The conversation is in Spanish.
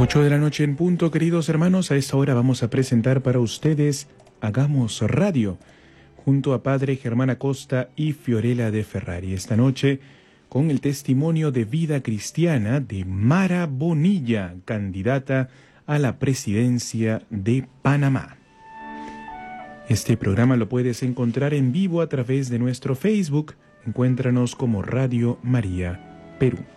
8 de la noche en punto, queridos hermanos. A esta hora vamos a presentar para ustedes Hagamos Radio, junto a Padre Germán Acosta y Fiorella de Ferrari. Esta noche, con el testimonio de vida cristiana de Mara Bonilla, candidata a la presidencia de Panamá. Este programa lo puedes encontrar en vivo a través de nuestro Facebook. Encuéntranos como Radio María Perú.